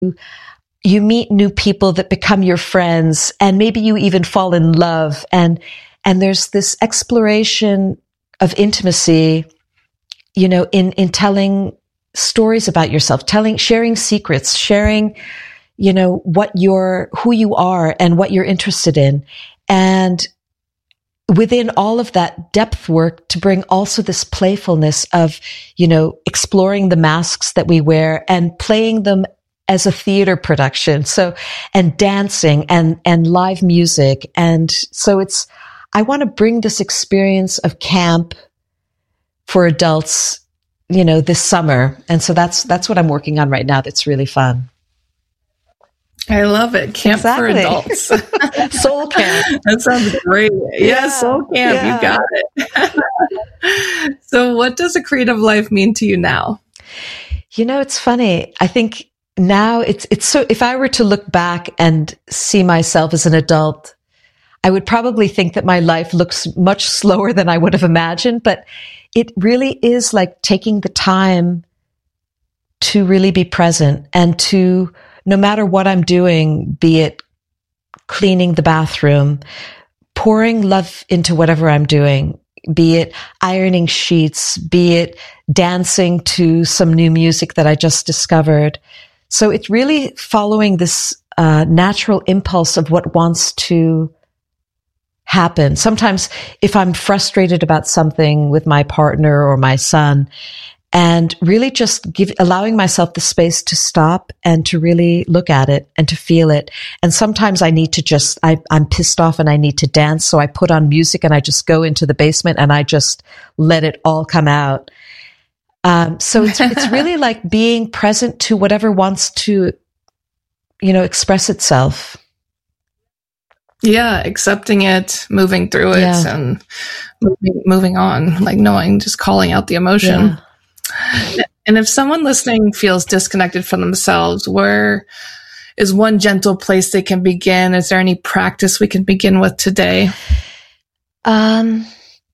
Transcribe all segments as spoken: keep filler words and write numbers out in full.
you meet new people that become your friends, and maybe you even fall in love. And, and there's this exploration of intimacy, you know, in, in telling stories about yourself, telling, sharing secrets, sharing, you know, what you're, who you are and what you're interested in. And within all of that depth work, to bring also this playfulness of, you know, exploring the masks that we wear and playing them as a theater production. So, and dancing and, and live music. And so it's, I want to bring this experience of camp for adults, you know, this summer. And so that's, that's what I'm working on right now. That's really fun. I love it. Camp exactly. for adults. Soul camp. That sounds great. Yeah, yeah, soul camp. Yeah. You got it. So what does a creative life mean to you now? You know, it's funny. I think now it's, it's so, if I were to look back and see myself as an adult, I would probably think that my life looks much slower than I would have imagined, but it really is like taking the time to really be present and to, no matter what I'm doing, be it cleaning the bathroom, pouring love into whatever I'm doing, be it ironing sheets, be it dancing to some new music that I just discovered. So it's really following this uh, natural impulse of what wants to happen. Sometimes if I'm frustrated about something with my partner or my son, and really just give, allowing myself the space to stop and to really look at it and to feel it. And sometimes I need to just, I, I'm pissed off and I need to dance. So I put on music and I just go into the basement and I just let it all come out. Um, so it's, it's really like being present to whatever wants to, you know, express itself. Yeah. Accepting it, moving through it yeah. and moving, moving on, like knowing, just calling out the emotion. Yeah. And if someone listening feels disconnected from themselves, where is one gentle place they can begin? Is there any practice we can begin with today? Um,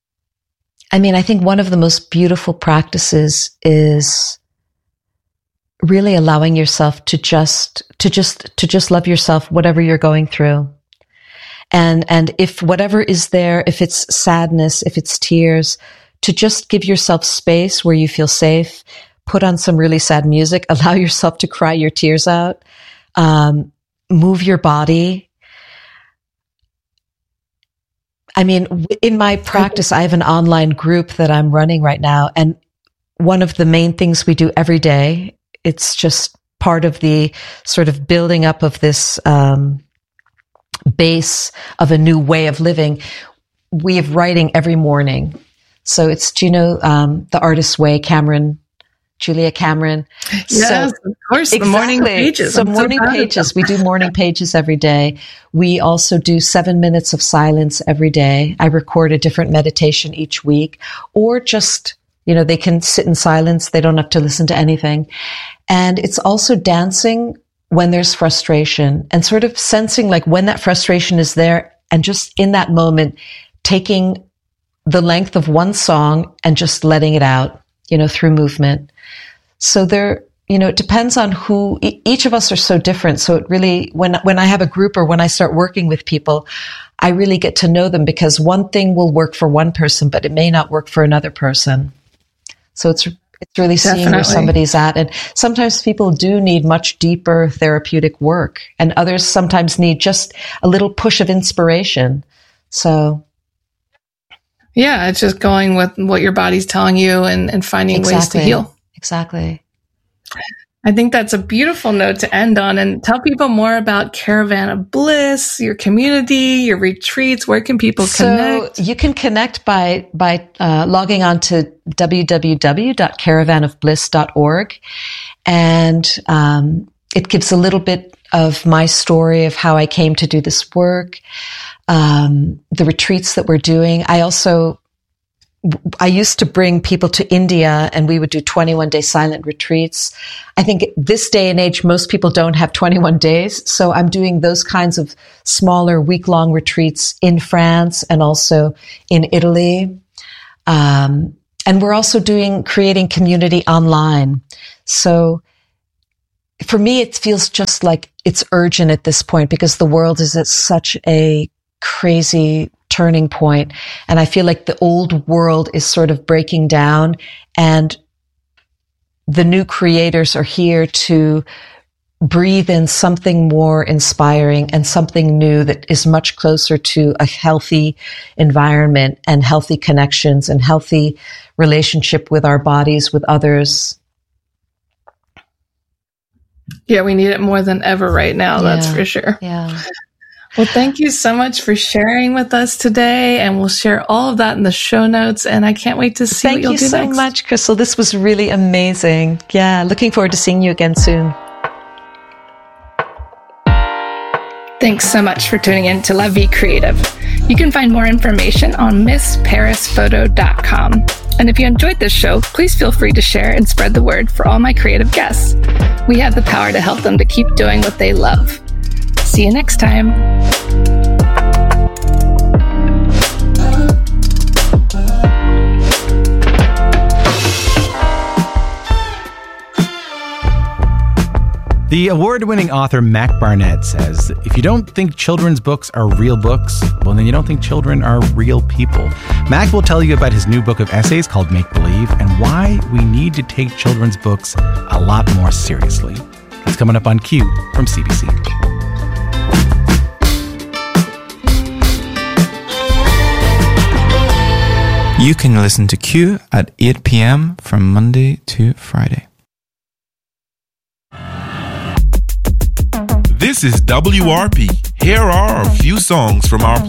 I mean, I think one of the most beautiful practices is really allowing yourself to just, to just, to just love yourself, whatever you're going through. And, and if whatever is there, if it's sadness, if it's tears, to just give yourself space where you feel safe, put on some really sad music, allow yourself to cry your tears out, um, move your body. I mean, in my practice, I have an online group that I'm running right now. And one of the main things we do every day, it's just part of the sort of building up of this um, base of a new way of living. We have writing every morning. So it's, do you know, um, The Artist's Way, Cameron, Julia Cameron? Yes, so, of course, exactly. The morning pages. So I'm morning so pages, we do morning pages every day. We also do seven minutes of silence every day. I record a different meditation each week, or just, you know, they can sit in silence. They don't have to listen to anything. And it's also dancing when there's frustration and sort of sensing like when that frustration is there and just in that moment, taking the length of one song and just letting it out, you know, through movement. So there, you know, it depends on who, each of us are so different. So it really, when, when I have a group or when I start working with people, I really get to know them, because one thing will work for one person, but it may not work for another person. So it's, it's really seeing Definitely. Where somebody's at. And sometimes people do need much deeper therapeutic work, and others sometimes need just a little push of inspiration. So yeah, it's just going with what your body's telling you and, and finding exactly. ways to heal. Exactly. I think that's a beautiful note to end on. And tell people more about Caravan of Bliss, your community, your retreats. Where can people connect? So you can connect by by uh, logging on to w w w dot caravan of bliss dot org, and um, it gives a little bit of my story of how I came to do this work. Um, the retreats that we're doing. I also, I used to bring people to India and we would do twenty-one day silent retreats. I think this day and age, most people don't have twenty-one days. So I'm doing those kinds of smaller week long retreats in France and also in Italy. Um, and we're also doing, creating community online. So for me, it feels just like it's urgent at this point because the world is at such a crazy turning point. And I feel like the old world is sort of breaking down and the new creators are here to breathe in something more inspiring and something new that is much closer to a healthy environment and healthy connections and healthy relationship with our bodies, with others. Yeah, we need it more than ever right now. Yeah, that's for sure. Yeah. Well, thank you so much for sharing with us today, and we'll share all of that in the show notes, and I can't wait to see thank what you'll do next. Thank you so much, Crystal. This was really amazing. Yeah, looking forward to seeing you again soon. Thanks so much for tuning in to La Vie Creative. You can find more information on miss paris photo dot com. And if you enjoyed this show, please feel free to share and spread the word for all my creative guests. We have the power to help them to keep doing what they love. See you next time. The award-winning author Mac Barnett says, if you don't think children's books are real books, well, then you don't think children are real people. Mac will tell you about his new book of essays called Make Believe and why we need to take children's books a lot more seriously. It's coming up on Q from C B C. You can listen to Q at eight p.m. from Monday to Friday. This is W R P. Here are a few songs from our